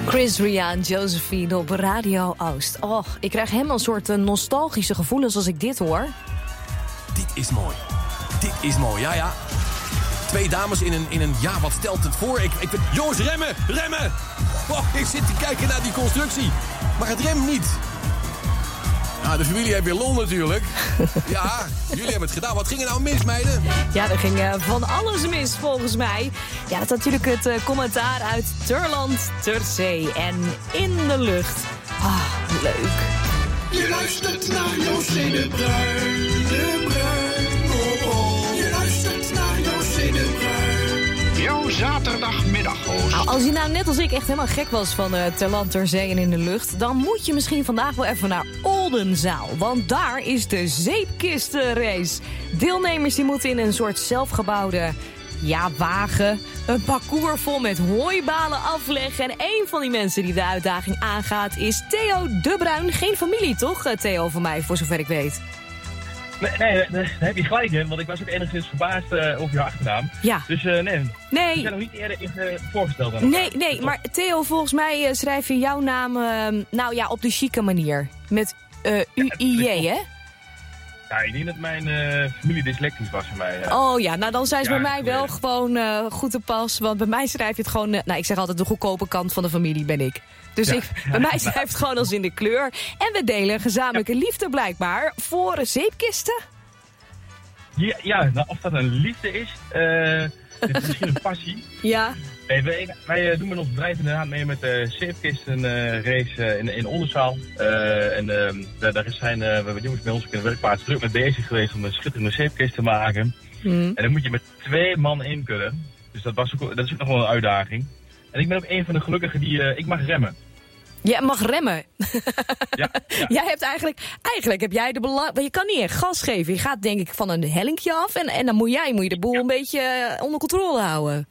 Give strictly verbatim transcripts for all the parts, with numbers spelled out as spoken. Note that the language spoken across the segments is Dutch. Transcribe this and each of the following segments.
Chris Ria en Josephine op Radio Oost. Oh, ik krijg helemaal een soort uh, nostalgische gevoelens als ik dit hoor. Dit is mooi. Dit is mooi, ja, ja. Twee dames in een, in een ja, wat stelt het voor? Ik, ik, jongens, remmen, remmen! Oh, ik zit te kijken naar die constructie. Maar het remt niet. Nou, de familie heeft weer lol natuurlijk. Ja, jullie hebben het gedaan. Wat ging er nou mis, meiden? Ja, er ging uh, van alles mis, volgens mij. Ja, dat is natuurlijk het uh, commentaar uit Terland, Terzee en In de Lucht. Ah, leuk. Je luistert naar José de Bruin, de Bruin, oh, oh. Je luistert naar José de Bruin. Jouw zaterdagmiddaghost. Nou, als je nou net als ik echt helemaal gek was van uh, Terland, Terzee en In de Lucht... dan moet je misschien vandaag wel even naar Oldenzaal. Want daar is de zeepkistenrace. Deelnemers die moeten in een soort zelfgebouwde ja, wagen een parcours vol met hooibalen afleggen. En een van die mensen die de uitdaging aangaat is Theo de Bruin. Geen familie, toch, Theo, van mij, voor zover ik weet? Nee, nee, daar heb je gelijk in, want ik was ook enigszins verbaasd uh, over je achternaam. Ja. Dus uh, nee, nee. ik ben nog niet eerder uh, voorgesteld aan Nee, nee, dus maar Theo, volgens mij uh, schrijf je jouw naam, uh, nou ja, op de chique manier. Met uh, U I J, hè? Ja, ik denk dat mijn uh, familie dyslectisch was voor mij. Uh. Oh ja, nou dan zijn ze ja, bij mij wel geleden. gewoon uh, goed te pas. Want bij mij schrijf je het gewoon... Uh, nou, ik zeg altijd, de goedkope kant van de familie ben ik. Dus ja. ik, bij mij schrijf het gewoon als in de kleur. En we delen een gezamenlijke ja. liefde blijkbaar voor zeepkisten. Ja, ja nou, of dat een liefde is, uh, het is misschien een passie. Ja. Nee, wij, wij doen met ons bedrijf inderdaad mee met de zeepkisten uh, race uh, in, in Oldenzaal. Uh, en uh, daar, daar zijn uh, we jongens bij ons ook in de werkplaats druk mee bezig geweest om een schitterende zeepkist te maken. Mm. En dan moet je met twee man in kunnen. Dus dat, was ook, dat is ook nog wel een uitdaging. En ik ben ook een van de gelukkigen die, uh, ik mag remmen. Jij mag remmen. Ja, ja. Jij hebt eigenlijk, eigenlijk heb jij de belang... Je kan niet echt gas geven. Je gaat denk ik van een hellinkje af en, en dan moet jij moet je de boel ja. een beetje onder controle houden.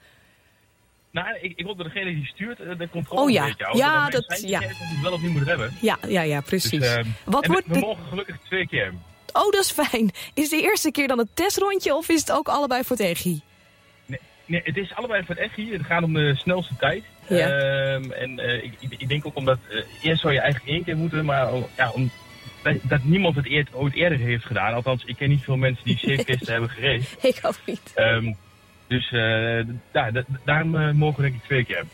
Nou, ik, ik word degene die stuurt de controle oh, ja. een beetje houden. Ja, dat dat... Ja. Dat ik wel of niet moet hebben. Ja, ja, ja, precies. Dus, uh, Wat en wordt we, we mogen gelukkig twee keer. Oh, dat is fijn. Is de eerste keer dan het testrondje of is het ook allebei voor het echi? Nee, nee, het is allebei voor het echi. Het gaat om de snelste tijd. Ja. Um, en uh, ik, ik denk ook omdat... Uh, eerst zou je eigenlijk één keer moeten, maar uh, ja, om, dat, dat niemand het eer, ooit eerder heeft gedaan. Althans, ik ken niet veel mensen die zeepkisten hebben gereden. Ik ook niet. Um, Dus uh, da, da, daarom uh, mogen we denk ik twee keer.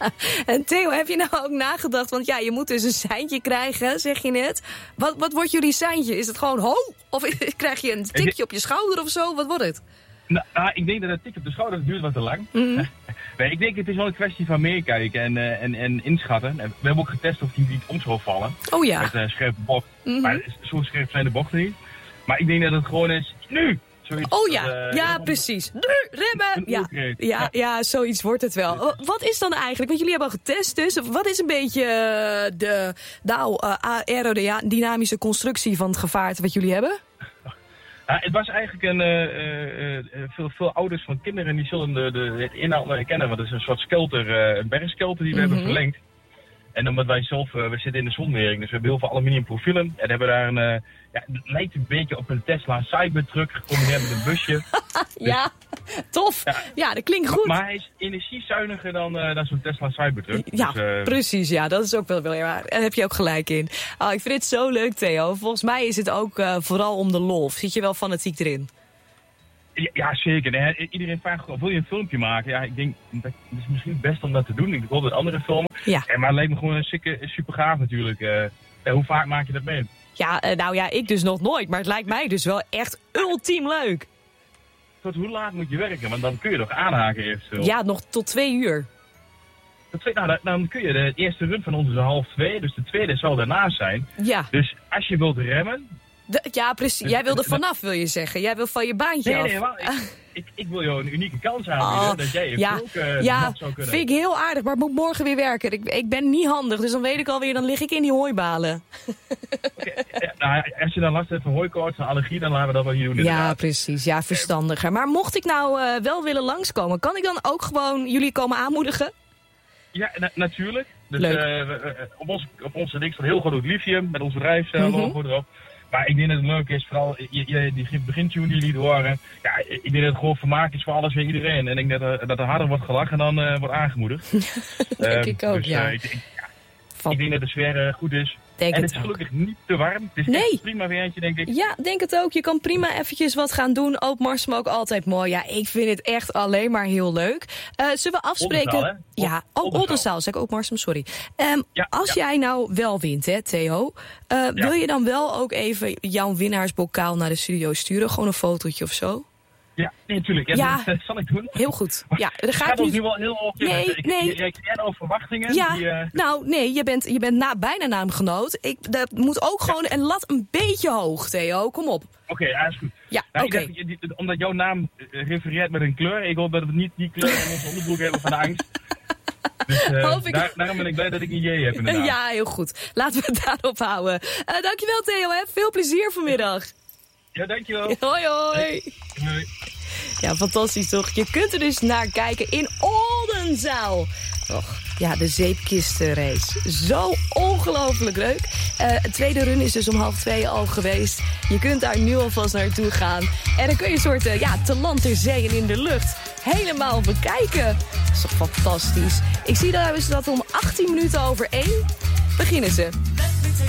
En Theo, heb je nou ook nagedacht? Want ja, je moet dus een seintje krijgen, zeg je net. Wat, wat wordt jullie seintje? Is het gewoon ho? Of krijg je een tikje op je schouder of zo? Wat wordt het? Nou, nou ik denk dat een tikje op de schouder duurt wat te lang. Mm-hmm. Nee, ik denk het is wel een kwestie van meekijken en, uh, en, en inschatten. We hebben ook getest of die niet om zou vallen. Oh ja. Met een scherpe bocht. Mm-hmm. Maar zo scherp zijn de bochten niet. Maar ik denk dat het gewoon is, nu! Zoiets, oh ja, uh, ja precies. Nu, remmen! Ja, ja, ja, zoiets wordt het wel. Wat is dan eigenlijk, want jullie hebben al getest dus, wat is een beetje uh, de nou, uh, aerodynamische constructie van het gevaarte wat jullie hebben? Uh, het was eigenlijk een, uh, uh, veel, veel ouders van kinderen die zullen de, de, het inhoud herkennen, want het is een soort skelter, uh, een bergskelter die we mm-hmm. hebben verlengd. En omdat wij zelf, uh, we zitten in de zonwering, dus we hebben heel veel aluminium profielen. En hebben daar een, uh, ja, het lijkt een beetje op een Tesla Cybertruck gecombineerd met een busje. Ja, dus, tof. Ja, ja, dat klinkt goed. Maar, maar hij is energiezuiniger dan, uh, dan zo'n Tesla Cybertruck. Ja, dus, uh, precies. Ja, dat is ook wel wel waar. Daar heb je ook gelijk in. Oh, ik vind het zo leuk, Theo. Volgens mij is het ook uh, vooral om de lol. Zit je wel fanatiek erin? Ja, ja, zeker. Nee, iedereen vraagt, wil je een filmpje maken? Ja, ik denk, dat is misschien het beste om dat te doen. Ik wil het andere filmen. Ja. Ja, maar het lijkt me gewoon een super gaaf natuurlijk. Uh, hoe vaak maak je dat mee? Ja, uh, nou ja, ik dus nog nooit. Maar het lijkt mij dus wel echt ultiem leuk. Tot hoe laat moet je werken? Want dan kun je toch aanhaken eventueel? Ja, nog tot twee uur. Tot twee, nou, dan kun je de eerste run van ons is half twee. Dus de tweede zal daarnaast zijn. Ja. Dus als je wilt remmen... De, ja, precies. Jij wil er vanaf, wil je zeggen. Jij wil van je baantje nee, af. Nee, maar ik, ik, ik wil jou een unieke kans aanbieden. Oh, dat jij ja, ook uh, ja, zou kunnen. Vind ik heel aardig, maar ik moet morgen weer werken. Ik, ik ben niet handig, dus dan weet ik alweer, dan lig ik in die hooibalen. Okay, ja, nou, als je dan last hebt van hooikoorts en allergie, dan laten we dat wel hier doen. Ja, precies. Ja, verstandiger. Maar mocht ik nou uh, wel willen langskomen, kan ik dan ook gewoon jullie komen aanmoedigen? Ja, na- natuurlijk. Dus Leuk. Uh, we, uh, op, ons, op onze ding staat heel groot ook lithium met ons bedrijfslogo uh, mm-hmm. erop. Maar ik denk dat het leuk is, vooral je, je, die begintune die je liet horen. Ja, ik denk dat het gewoon vermaak is voor alles en iedereen. En ik denk dat er, dat er harder wordt gelachen dan uh, wordt aangemoedigd. denk um, ik ook, dus, ja. Uh, ik, ik, Van... Ik denk dat de sfeer uh, goed is. Denk en het het is ook. gelukkig niet te warm. Het is Nee. echt een prima weertje, denk ik. Ja, denk het ook. Je kan prima eventjes wat gaan doen. Ook Marsum ook altijd mooi. Ja, ik vind het echt alleen maar heel leuk. Uh, zullen we afspreken? Oldenzaal, hè? Ja, oh, Oldenzaal, zeg ik ook Marsum, sorry. Um, Ja, als ja. jij nou wel wint, hè, Theo. Uh, wil je dan wel ook even jouw winnaarsbokaal naar de studio sturen? Gewoon een fotootje of zo? Ja, nee, natuurlijk. Ja, Ja. Dat zal ik doen. Heel goed. Ja, dan Het ga gaat ik ons nu... nu wel heel erg. Nee, ik, nee. Ik reageer jij over verwachtingen. Ja, Die, uh... nou nee, je bent, je bent na, bijna naamgenoot. Ik, dat moet ook gewoon een lat een beetje hoog, Theo. Kom op. Oké, okay, ja, is goed. Ja, Nou, oké. ik dacht, die- die- omdat jouw naam uh, refereert met een kleur. Ik hoop dat we niet die kleur in onze onderbroek hebben van de angst. Dus uh, Hoop ik- daar, daarom ben ik blij dat ik een J heb inderdaad. Ja, heel goed. Laten we het daarop houden. Uh, dankjewel, Theo. Hè. Veel plezier vanmiddag. Ja, dankjewel. Hoi, hoi. Hoi. Ja, fantastisch toch? Je kunt er dus naar kijken in Oldenzaal. Och, ja, de zeepkistenrace. Zo ongelooflijk leuk. Uh, het tweede run is dus om half twee al geweest. Je kunt daar nu alvast naartoe gaan. En dan kun je een soort, uh, ja, te land, ter zee en in de lucht helemaal bekijken. Dat is toch fantastisch. Ik zie daar dus dat om achttien minuten over één beginnen ze.